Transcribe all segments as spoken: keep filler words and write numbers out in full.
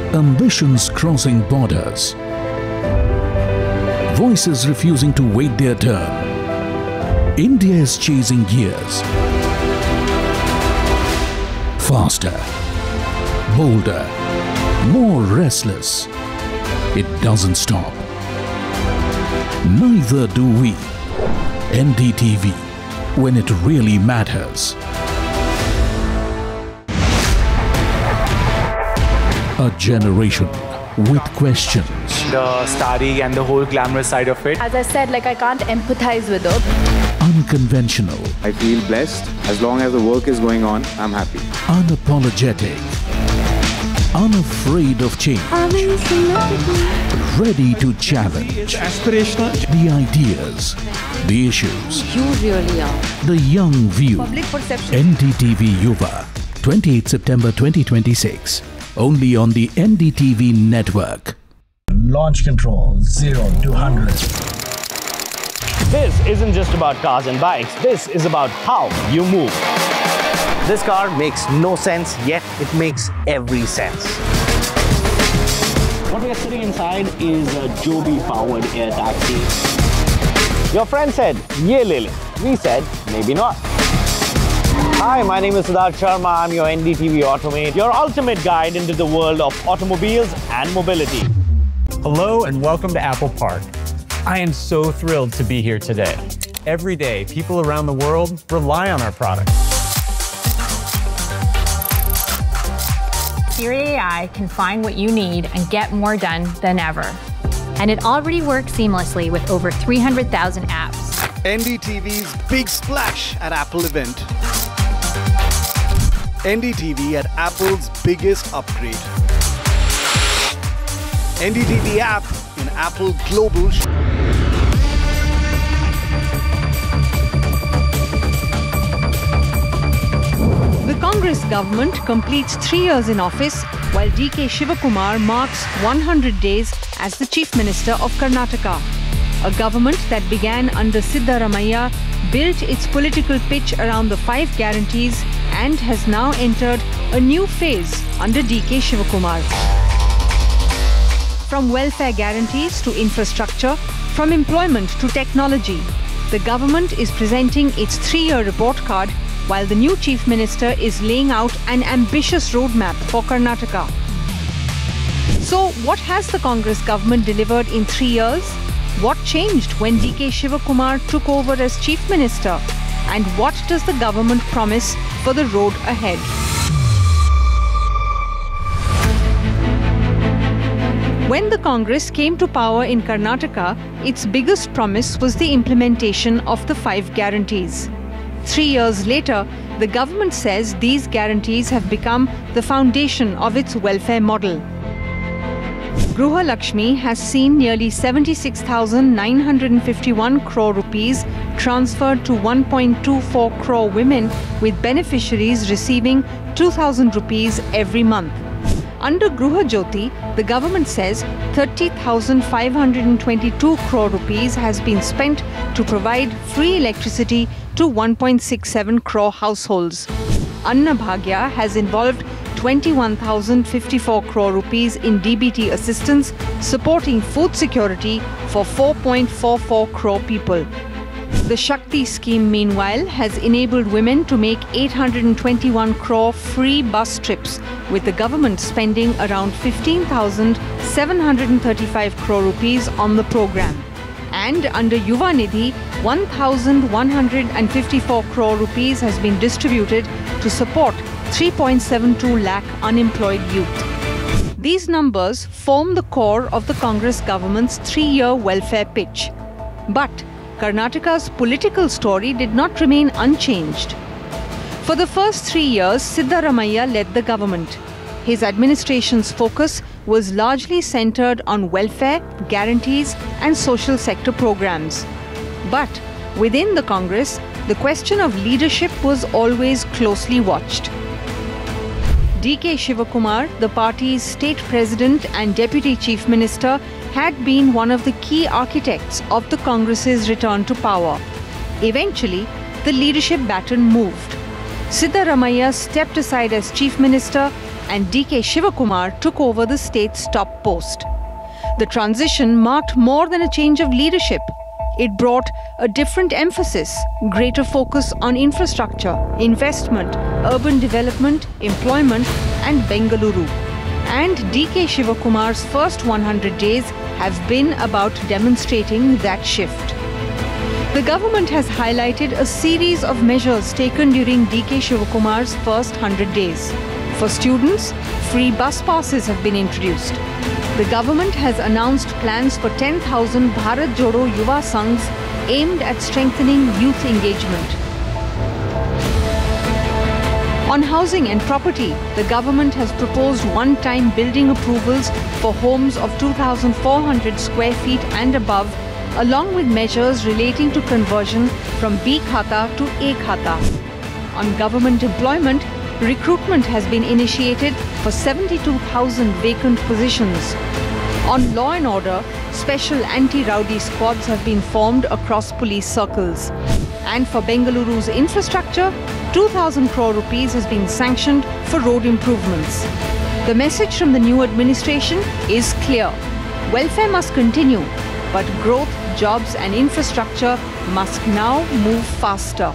Ambitions crossing borders. Voices refusing to wait their turn. India is chasing gears. Faster, bolder, more restless. It doesn't stop. Neither do we. N D T V, when it really matters. A generation with questions. The starry and the whole glamorous side of it. As I said, like I can't empathize with it. Unconventional. I feel blessed. As long as the work is going on, I'm happy. Unapologetic. Unafraid of change. Ready to challenge. It's aspirational. The ideas. The issues. You really are. The young view. Public perception. N D T V Yuva. twenty-eighth September twenty twenty-six. Only on the N D T V network. Launch control, zero to one hundred. This isn't just about cars and bikes. This is about how you move. This car makes no sense, yet it makes every sense. What we are sitting inside is a Joby-powered air taxi. Your friend said, "Ye le le." We said, maybe not. Hi, my name is Siddharth Sharma. I'm your N D T V Automate, your ultimate guide into the world of automobiles and mobility. Hello and welcome to Apple Park. I am so thrilled to be here today. Every day, people around the world rely on our products. Siri A I can find what you need and get more done than ever. And it already works seamlessly with over three hundred thousand apps. N D T V's big splash at Apple event. N D T V at Apple's biggest upgrade. N D T V app in Apple Global. The Congress government completes three years in office, while D K Shivakumar marks one hundred days as the Chief Minister of Karnataka. A government that began under Siddaramaiah built its political pitch around the five guarantees and has now entered a new phase under D K Shivakumar. From welfare guarantees to infrastructure, from employment to technology, the government is presenting its three-year report card, while the new Chief Minister is laying out an ambitious roadmap for Karnataka. So, what has the Congress government delivered in three years? What changed when D K Shivakumar took over as Chief Minister? And what does the government promise for the road ahead? When the Congress came to power in Karnataka, its biggest promise was the implementation of the five guarantees. Three years later, the government says these guarantees have become the foundation of its welfare model. Gruha Lakshmi has seen nearly seventy-six thousand nine hundred fifty-one crore rupees transferred to one point two four crore women, with beneficiaries receiving two thousand rupees every month. Under Gruha Jyoti, the government says thirty thousand five hundred twenty-two crore rupees has been spent to provide free electricity to one point six seven crore households. Anna Bhagya has involved twenty-one thousand fifty-four crore rupees in D B T assistance, supporting food security for four point four four crore people. The Shakti scheme, meanwhile, has enabled women to make eight hundred twenty-one crore free bus trips, with the government spending around fifteen thousand seven hundred thirty-five crore rupees on the program. And under Yuva Nidhi, one thousand one hundred fifty-four crore rupees has been distributed to support three point seven two lakh unemployed youth. These numbers form the core of the Congress government's three-year welfare pitch. But Karnataka's political story did not remain unchanged. For the first three years, Siddaramaiah led the government. His administration's focus was largely centered on welfare, guarantees, and social sector programs. But within the Congress, the question of leadership was always closely watched. D K Shivakumar, the party's state president and deputy chief minister, had been one of the key architects of the Congress's return to power. Eventually, the leadership baton moved. Siddaramaiah stepped aside as chief minister and D K Shivakumar took over the state's top post. The transition marked more than a change of leadership. It brought a different emphasis, greater focus on infrastructure, investment, urban development, employment, and Bengaluru. And D K Shivakumar's first one hundred days have been about demonstrating that shift. The government has highlighted a series of measures taken during D K Shivakumar's first one hundred days. For students, free bus passes have been introduced. The government has announced plans for ten thousand Bharat Jodo Yuva Sanghs aimed at strengthening youth engagement. On housing and property, the government has proposed one-time building approvals for homes of two thousand four hundred square feet and above, along with measures relating to conversion from B Khata to A Khata. On government employment, recruitment has been initiated for seventy-two thousand vacant positions. On law and order, special anti-rowdy squads have been formed across police circles. And for Bengaluru's infrastructure, two thousand crore rupees has been sanctioned for road improvements. The message from the new administration is clear. Welfare must continue, but growth, jobs and infrastructure must now move faster.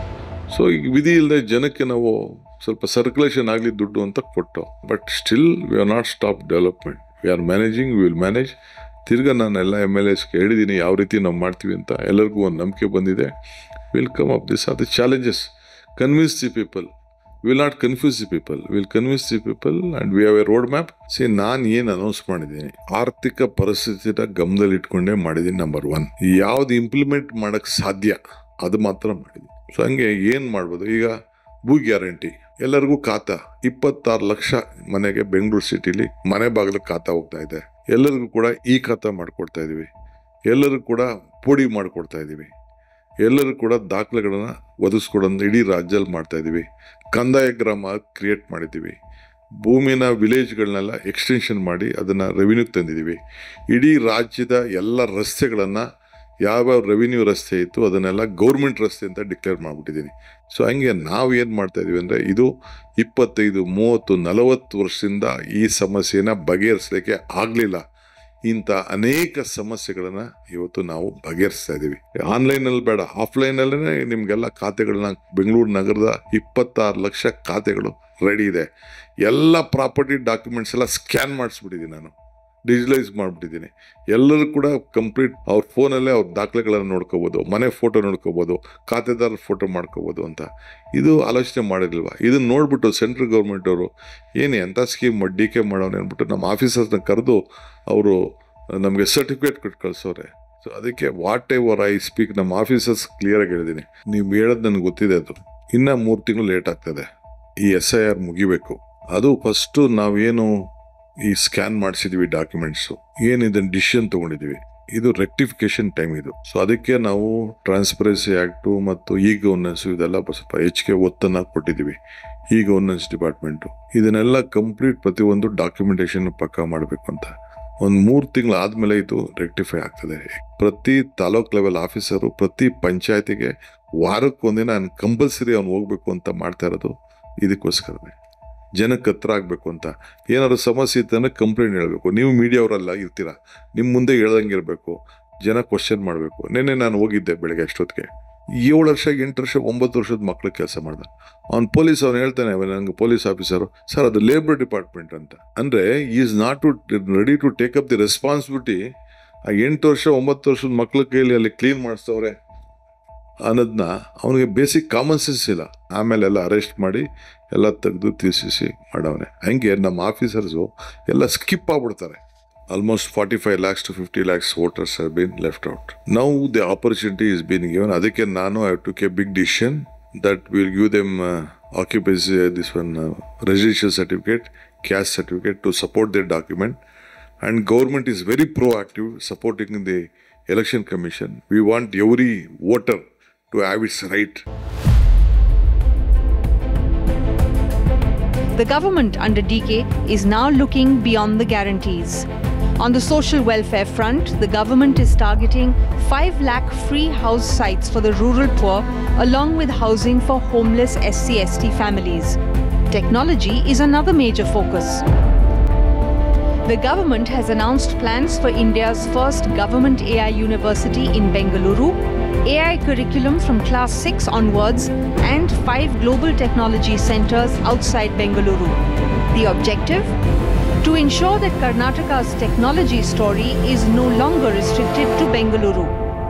So, ವಿಧಿ ಇಲ್ಲದೆ ಜನಕ್ಕೆ ನಾವು ಸ್ವಲ್ಪ circulation ಆಗಲಿ ದುಡ್ಡು ಅಂತ ಕೊಟ್ಟು, but still we are not stop development. We are managing, we will manage. ತಿರ್ಗಾ ನಾನು ಎಲ್ಲ ಎಮ್ ಎಲ್ ಎಸ್ಗೆ ಹೇಳಿದ್ದೀನಿ ಯಾವ ರೀತಿ ನಾವು ಮಾಡ್ತೀವಿ ಅಂತ. ಎಲ್ಲರಿಗೂ ಒಂದು ನಂಬಿಕೆ ಬಂದಿದೆ. Will come up. This are the challenges. Convince the people. Will not confuse the people. Will convince the people and we have A road map. C, ನಾನು ಏನು ಅನೌನ್ಸ್ ಮಾಡಿದ್ದೀನಿ, ಆರ್ಥಿಕ ಪರಿಸ್ಥಿತಿನ ಗಮನದಲ್ಲಿ ಇಟ್ಕೊಂಡೇ ಮಾಡಿದ್ದೀನಿ. ನಂಬರ್ ಒನ್, ಯಾವ್ದು ಇಂಪ್ಲಿಮೆಂಟ್ ಮಾಡೋಕ್ಕೆ ಸಾಧ್ಯ ಅದು ಮಾತ್ರ ಮಾಡಿದ್ದೀನಿ. ಸೊ ಹಂಗೆ ಏನು ಮಾಡ್ಬೋದು, ಈಗ ಭೂ ಗ್ಯಾರಂಟಿ ಎಲ್ಲರಿಗೂ ಖಾತಾ, ಇಪ್ಪತ್ತಾರು ಲಕ್ಷ ಮನೆಗೆ ಬೆಂಗಳೂರು ಸಿಟಿಲಿ ಮನೆ ಬಾಗಿಲು ಖಾತಾ ಹೋಗ್ತಾ ಇದೆ. ಎಲ್ಲರಿಗೂ ಕೂಡ ಈ ಖಾತಾ ಮಾಡಿಕೊಡ್ತಾ ಇದ್ದೀವಿ. ಎಲ್ಲರಿಗೂ ಕೂಡ ಪೋಡಿ ಮಾಡಿಕೊಡ್ತಾ ಇದ್ದೀವಿ. ಎಲ್ಲರೂ ಕೂಡ ದಾಖಲೆಗಳನ್ನು ಒದಗಿಸ್ಕೊಡೋದು ಇಡೀ ರಾಜ್ಯದಲ್ಲಿ ಮಾಡ್ತಾ ಇದ್ದೀವಿ. ಕಂದಾಯ ಗ್ರಾಮ ಕ್ರಿಯೇಟ್ ಮಾಡಿದ್ದೀವಿ. ಭೂಮಿನ ವಿಲೇಜ್ಗಳನ್ನೆಲ್ಲ ಎಕ್ಸ್ಟೆನ್ಷನ್ ಮಾಡಿ ಅದನ್ನು ರೆವಿನ್ಯೂಗೆ ತಂದಿದ್ದೀವಿ. ಇಡೀ ರಾಜ್ಯದ ಎಲ್ಲ ರಸ್ತೆಗಳನ್ನು ಯಾವ್ಯಾವ ರೆವಿನ್ಯೂ ರಸ್ತೆ ಇತ್ತು ಅದನ್ನೆಲ್ಲ ಗೌರ್ಮೆಂಟ್ ರಸ್ತೆ ಅಂತ ಡಿಕ್ಲೇರ್ ಮಾಡಿಬಿಟ್ಟಿದ್ದೀನಿ. ಸೊ ಹಂಗೆ ನಾವು ಏನು ಮಾಡ್ತಾಯಿದ್ದೀವಿ ಅಂದರೆ, ಇದು ಇಪ್ಪತ್ತೈದು ಮೂವತ್ತು ನಲವತ್ತು ವರ್ಷದಿಂದ ಈ ಸಮಸ್ಯೆನ ಬಗೆಹರಿಸಲಿಕ್ಕೆ ಆಗಲಿಲ್ಲ. ಇಂಥ ಅನೇಕ ಸಮಸ್ಯೆಗಳನ್ನು ಇವತ್ತು ನಾವು ಬಗೆಹರಿಸ್ತಾ ಇದ್ದೀವಿ. ಆನ್ಲೈನಲ್ಲಿ ಬೇಡ, ಆಫ್ಲೈನಲ್ಲೇ ನಿಮಗೆಲ್ಲ ಖಾತೆಗಳನ್ನ ಬೆಂಗಳೂರು ನಗರದ ಇಪ್ಪತ್ತಾರು ಲಕ್ಷ ಖಾತೆಗಳು ರೆಡಿ ಇದೆ. ಎಲ್ಲ ಪ್ರಾಪರ್ಟಿ ಡಾಕ್ಯುಮೆಂಟ್ಸ್ ಎಲ್ಲ ಸ್ಕ್ಯಾನ್ ಮಾಡಿಸ್ಬಿಟ್ಟಿದ್ದೀನಿ, ನಾನು ಡಿಜಿಟಲೈಸ್ ಮಾಡಿಬಿಟ್ಟಿದ್ದೀನಿ. ಎಲ್ಲರೂ ಕೂಡ ಕಂಪ್ಲೀಟ್ ಅವ್ರ ಫೋನಲ್ಲೇ ಅವ್ರ ದಾಖಲೆಗಳನ್ನು ನೋಡ್ಕೋಬೋದು, ಮನೆ ಫೋಟೋ ನೋಡ್ಕೋಬೋದು, ಖಾತೆದಾರರ ಫೋಟೋ ಮಾಡ್ಕೋಬೋದು ಅಂತ. ಇದು ಆಲೋಚನೆ ಮಾಡಿರಲ್ವ? ಇದನ್ನು ನೋಡಿಬಿಟ್ಟು ಸೆಂಟ್ರಲ್ ಗೌರ್ಮೆಂಟವರು ಏನು ಎಂಥ ಸ್ಕೀಮ್ ಡಿ ಕೆ ಮಾಡೋನು ಅಂದ್ಬಿಟ್ಟು ನಮ್ಮ ಆಫೀಸರ್ಸ್ನ ಕರೆದು ಅವರು ನಮಗೆ ಸರ್ಟಿಫಿಕೇಟ್ ಕೊಟ್ಟು ಕಳಿಸೋರೆ. ಸೊ ಅದಕ್ಕೆ ವಾಟ್ ಎವರ್ ಐ ಸ್ಪೀಕ್, ನಮ್ಮ ಆಫೀಸರ್ಸ್ ಕ್ಲಿಯರಾಗಿ ಹೇಳಿದ್ದೀನಿ. ನೀವು ಹೇಳೋದು ನನಗೆ ಗೊತ್ತಿದೆ. ಅದು ಇನ್ನೂ ಮೂರು ತಿಂಗಳು ಲೇಟ್ ಆಗ್ತದೆ. ಈ ಎಸ್ ಐ ಆರ್ ಮುಗಿಬೇಕು. ಅದು ಫಸ್ಟು ನಾವೇನು ಈ ಸ್ಕ್ಯಾನ್ ಮಾಡಿಸಿದ್ವಿ ಡಾಕ್ಯುಮೆಂಟ್ಸು, ಏನು ಇದನ್ನು ಡಿಸಿಷನ್ ತೊಗೊಂಡಿದ್ದೀವಿ, ಇದು ರೆಕ್ಟಿಫಿಕೇಷನ್ ಟೈಮ್ ಇದು. ಸೊ ಅದಕ್ಕೆ ನಾವು ಟ್ರಾನ್ಸ್ಪರೆನ್ಸಿ ಆ್ಯಕ್ಟು ಮತ್ತು ಇ ಗವರ್ನೆನ್ಸು ಇದೆಲ್ಲ ಸ್ವಲ್ಪ ಹೆಚ್ಚಿಗೆ ಒತ್ತನ್ನು ಕೊಟ್ಟಿದ್ದೀವಿ. ಇ ಗವರ್ನೆನ್ಸ್ ಡಿಪಾರ್ಟ್ಮೆಂಟು ಇದನ್ನೆಲ್ಲ ಕಂಪ್ಲೀಟ್ ಪ್ರತಿಯೊಂದು ಡಾಕ್ಯುಮೆಂಟೇಷನ್ ಪಕ್ಕ ಮಾಡಬೇಕು ಅಂತ. ಒಂದು ಮೂರು ತಿಂಗಳು ಆದಮೇಲೆ ಇದು ರೆಕ್ಟಿಫೈ ಆಗ್ತದೆ. ಪ್ರತಿ ತಾಲೂಕ್ ಲೆವೆಲ್ ಆಫೀಸರು ಪ್ರತಿ ಪಂಚಾಯತಿಗೆ ವಾರಕ್ಕೊಂದಿನ ನಾನು ಕಂಪಲ್ಸರಿ ಅವ್ನು ಹೋಗ್ಬೇಕು ಅಂತ ಮಾಡ್ತಾ ಇರೋದು ಇದಕ್ಕೋಸ್ಕರನೇ. ಜನಕ್ಕೆ ಹತ್ರ ಆಗಬೇಕು ಅಂತ. ಏನಾದ್ರು ಸಮಸ್ಯೆ ಇತ್ತಂದರೆ ಕಂಪ್ಲೇಂಟ್ ಹೇಳಬೇಕು. ನೀವು ಮೀಡಿಯಾವರೆಲ್ಲ ಇರ್ತೀರ, ನಿಮ್ಮ ಮುಂದೆ ಹೇಳ್ದಂಗೆ ಇರಬೇಕು. ಜನ ಕ್ವಶನ್ ಮಾಡಬೇಕು. ನಿನ್ನೆ ನಾನು ಹೋಗಿದ್ದೆ ಬೆಳಗ್ಗೆ ಅಷ್ಟೊತ್ತಿಗೆ, ಏಳು ವರ್ಷ ಎಂಟು ವರ್ಷ ಒಂಬತ್ತು ವರ್ಷದ ಮಕ್ಳು ಕೆಲಸ ಮಾಡ್ದ. ಅವ್ನು ಪೊಲೀಸ್ ಅವ್ನು ಹೇಳ್ತಾನೆ, ನನಗೆ ಪೊಲೀಸ್ ಆಫೀಸರು, ಸರ್ ಅದು ಲೇಬರ್ ಡಿಪಾರ್ಟ್ಮೆಂಟ್ ಅಂತ. ಅಂದರೆ is not to ready to take up the responsibility. ಆ ಎಂಟು ವರ್ಷ ಒಂಬತ್ತು ವರ್ಷದ ಮಕ್ಳ ಕೈಲಿ ಅಲ್ಲಿ ಕ್ಲೀನ್ ಮಾಡಿಸ್ತವ್ರೆ ಅನ್ನೋದನ್ನ ಅವನಿಗೆ ಬೇಸಿಕ್ ಕಾಮನ್ ಸೆನ್ಸ್ ಇಲ್ಲ. ಆಮೇಲೆ ಎಲ್ಲ ಅರೆಸ್ಟ್ ಮಾಡಿ ಎಲ್ಲ ತೆಗೆದು ತಿಳಿಸಿ ಮಾಡವನೆ. ಹಂಗೆ ನಮ್ಮ ಆಫೀಸರ್ಸು ಎಲ್ಲ ಸ್ಕಿಪ್ ಆಗ್ಬಿಡ್ತಾರೆ. Almost forty five lakhs to fifty lakhs voters have been left out. Now the opportunity is been given. ಅದಕ್ಕೆ ನಾನು I took A big decision that will give them occupancy this one residential certificate, caste certificate to support their document. And government is very proactive supporting the election commission. We want every voter to have its right. The government under D K is now looking beyond the guarantees. On the social welfare front, the government is targeting five lakh free house sites for the rural poor, along with housing for homeless S C S T families. Technology is another major focus. The government has announced plans for India's first government A I university in Bengaluru, A I curriculum from class six onwards, and five global technology centers outside Bengaluru. The objective? To ensure that Karnataka's technology story is no longer restricted to Bengaluru.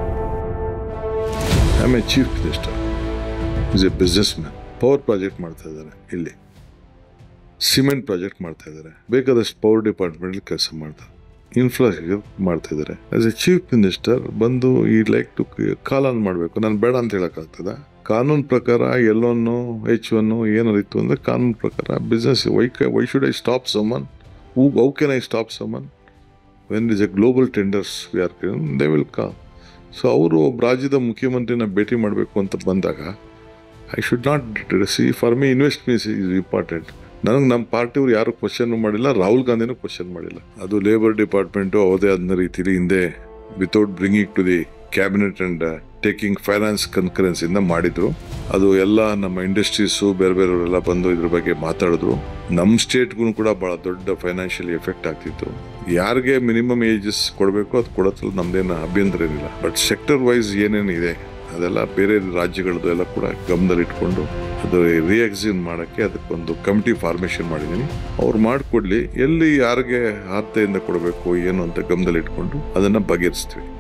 I'm a chief minister. He's a businessman. Power project ಮಾಡ್ತಾ ಇದ್ದಾರೆ ಇಲ್ಲಿ. Cement project ಮಾಡ್ತಾ ಇದ್ದಾರೆ. ಬೇಕಾದಷ್ಟು power department ಕೆಲಸ ಮಾಡ್ತಾರೆ. Infrastructure ಮಾಡ್ತಾ ಇದ್ದಾರೆ. ಆಸ್ ಎ ಚೀಫ್ ಮಿನಿಸ್ಟರ್ ಬಂದು ಈ ಲೈಕ್ ಟು ಕಾಲ್ ಆನ್ ಮಾಡಬೇಕು. ನಾನು ಬೇಡ ಅಂತ ಹೇಳೋಕ್ಕಾಗ್ತದ? ಕಾನೂನು ಪ್ರಕಾರ ಎಲ್ಲೊನ್ನು ಎಚ್ ಒನ್ನು ಏನಾರು ಇತ್ತು ಅಂದರೆ ಕಾನೂನು ಪ್ರಕಾರ business Y why should I stop summon? Who how can I stop summon? When is A global tenders we are they will call. So ಅವರು ಒಬ್ಬ ರಾಜ್ಯದ ಮುಖ್ಯಮಂತ್ರಿನ ಭೇಟಿ ಮಾಡಬೇಕು ಅಂತ ಬಂದಾಗ I should not C for me invest means is important. ನನಗೆ ನಮ್ಮ ಪಾರ್ಟಿಯವ್ರು ಯಾರು ಕ್ವಶನ್ ಮಾಡಿಲ್ಲ, ರಾಹುಲ್ ಗಾಂಧಿನೂ ಕ್ವಶನ್ ಮಾಡಿಲ್ಲ. ಅದು ಲೇಬರ್ ಡಿಪಾರ್ಟ್ಮೆಂಟು ಅವದೇ ಆದ ರೀತಿಲಿ ಹಿಂದೆ without bringing to the cabinet and taking finance ಕನ್ಕರೆನ್ಸಿಂದ ಮಾಡಿದ್ರು. ಅದು ಎಲ್ಲ ನಮ್ಮ ಇಂಡಸ್ಟ್ರೀಸು ಬೇರೆ ಬೇರೆಯವರೆಲ್ಲ ಬಂದು ಇದ್ರ ಬಗ್ಗೆ ಮಾತಾಡಿದ್ರು. ನಮ್ಮ ಸ್ಟೇಟ್ಗೂ ಕೂಡ ಭಾಳ ದೊಡ್ಡ ಫೈನಾನ್ಷಿಯಲಿ ಎಫೆಕ್ಟ್ ಆಗ್ತಿತ್ತು. ಯಾರಿಗೆ ಮಿನಿಮಮ್ ಏಜಸ್ ಕೊಡಬೇಕು ಅದು ಕೊಡೋದ್ರಲ್ಲಿ ನಮ್ದೇನು ಅಭ್ಯಂತರ ಏನಿಲ್ಲ. ಬಟ್ ಸೆಕ್ಟರ್ ವೈಸ್ ಏನೇನಿದೆ ಅದೆಲ್ಲ ಬೇರೆ ರಾಜ್ಯಗಳದ್ದು ಎಲ್ಲ ಕೂಡ ಗಮನದಲ್ಲಿಟ್ಕೊಂಡು ಅದು ರಿಎಕ್ಸಿನ್ ಮಾಡೋಕ್ಕೆ ಅದಕ್ಕೊಂದು ಕಮಿಟಿ ಫಾರ್ಮೇಷನ್ ಮಾಡಿದ್ದೀನಿ. ಅವ್ರು ಮಾಡಿಕೊಡ್ಲಿ, ಎಲ್ಲಿ ಯಾರಿಗೆ ಆರ್ತೆಯಿಂದ ಕೊಡಬೇಕು ಏನು ಅಂತ ಗಮನದಲ್ಲಿಟ್ಕೊಂಡು ಅದನ್ನು ಬಗೆಹರಿಸ್ತೀವಿ.